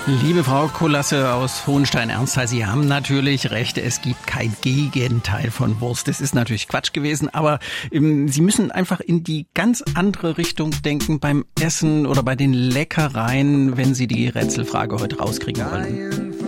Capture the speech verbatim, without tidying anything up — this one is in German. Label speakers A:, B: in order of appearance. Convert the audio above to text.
A: Liebe Frau Kolasse aus Hohenstein-Ernsthal, Sie haben natürlich recht, es gibt kein Gegenteil von Wurst. Das ist natürlich Quatsch gewesen, aber ähm, Sie müssen einfach in die ganz andere Richtung denken beim Essen oder bei den Leckereien, wenn Sie die Rätselfrage heute rauskriegen wollen.